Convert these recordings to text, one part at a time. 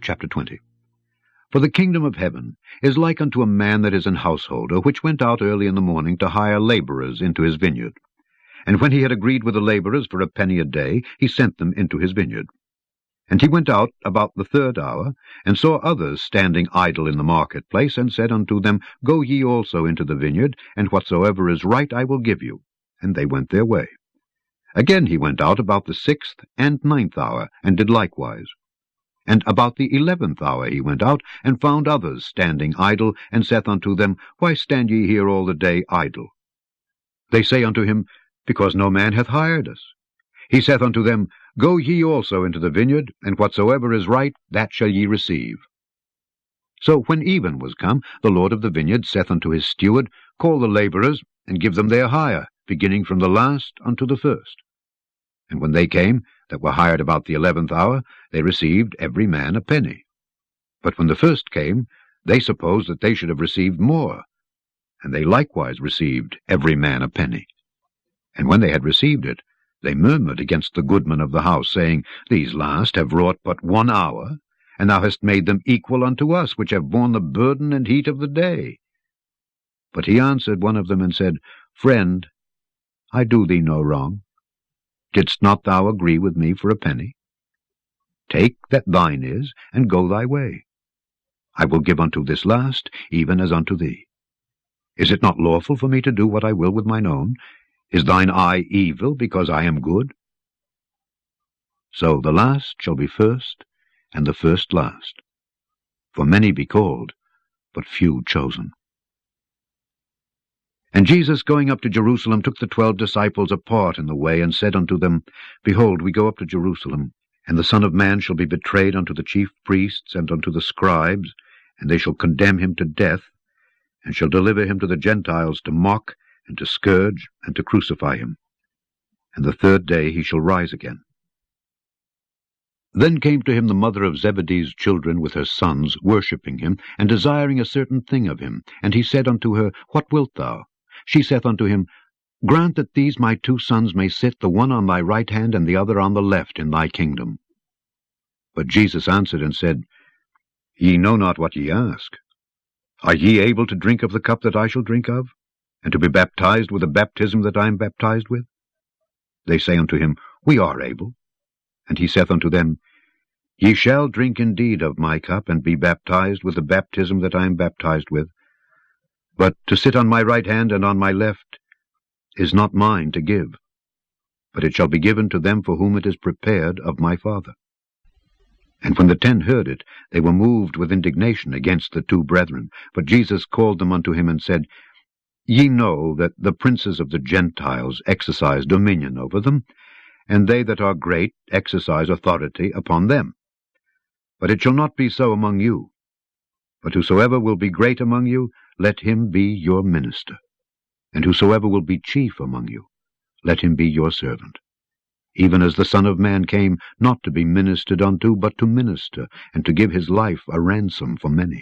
chapter 20. For the kingdom of heaven is like unto a man that is an householder, which went out early in the morning to hire labourers into his vineyard. And when he had agreed with the labourers for a penny a day, he sent them into his vineyard. And he went out about the 3rd hour, and saw others standing idle in the marketplace, and said unto them, Go ye also into the vineyard, and whatsoever is right I will give you. And they went their way. Again he went out about the 6th and 9th hour, and did likewise. And about the 11th hour he went out, and found others standing idle, and saith unto them, Why stand ye here all the day idle? They say unto him, Because no man hath hired us. He saith unto them, Go ye also into the vineyard, and whatsoever is right, that shall ye receive. So when even was come, the Lord of the vineyard saith unto his steward, Call the labourers, and give them their hire, beginning from the last unto the first. And when they came, that were hired about the 11th hour, they received every man a penny. But when the first came, they supposed that they should have received more, and they likewise received every man a penny. And when they had received it, they murmured against the goodman of the house, saying, These last have wrought but 1 hour, and thou hast made them equal unto us, which have borne the burden and heat of the day. But he answered one of them, and said, Friend, I do thee no wrong. Didst not thou agree with me for a penny? Take that thine is, and go thy way. I will give unto this last, even as unto thee. Is it not lawful for me to do what I will with mine own? Is thine eye evil, because I am good? So the last shall be first, and the first last. For many be called, but few chosen. And Jesus, going up to Jerusalem, took the 12 disciples apart in the way, and said unto them, Behold, we go up to Jerusalem, and the Son of Man shall be betrayed unto the chief priests and unto the scribes, and they shall condemn him to death, and shall deliver him to the Gentiles to mock, and to scourge, and to crucify him. And the 3rd day he shall rise again. Then came to him the mother of Zebedee's children with her sons, worshipping him, and desiring a certain thing of him. And he said unto her, What wilt thou? She saith unto him, Grant that these my 2 sons may sit, the one on thy right hand, and the other on the left, in thy kingdom. But Jesus answered and said, Ye know not what ye ask. Are ye able to drink of the cup that I shall drink of, and to be baptized with the baptism that I am baptized with? They say unto him, We are able. And he saith unto them, Ye shall drink indeed of my cup, and be baptized with the baptism that I am baptized with. But to sit on my right hand and on my left is not mine to give, but it shall be given to them for whom it is prepared of my Father. And when the 10 heard it, they were moved with indignation against the 2 brethren. But Jesus called them unto him, and said, Ye know that the princes of the Gentiles exercise dominion over them, and they that are great exercise authority upon them. But it shall not be so among you. But whosoever will be great among you, let him be your minister. And whosoever will be chief among you, let him be your servant. Even as the Son of Man came not to be ministered unto, but to minister, and to give his life a ransom for many.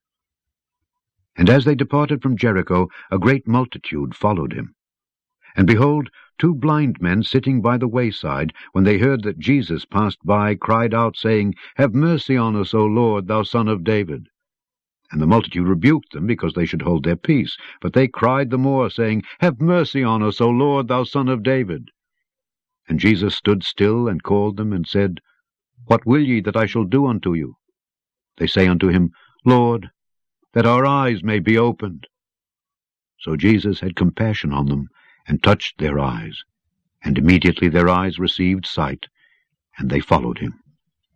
And as they departed from Jericho, a great multitude followed him. And behold, 2 blind men sitting by the wayside, when they heard that Jesus passed by, cried out, saying, Have mercy on us, O Lord, thou Son of David. And the multitude rebuked them, because they should hold their peace. But they cried the more, saying, Have mercy on us, O Lord, thou Son of David. And Jesus stood still, and called them, and said, What will ye that I shall do unto you? They say unto him, Lord, that our eyes may be opened. So Jesus had compassion on them, and touched their eyes. And immediately their eyes received sight, and they followed him.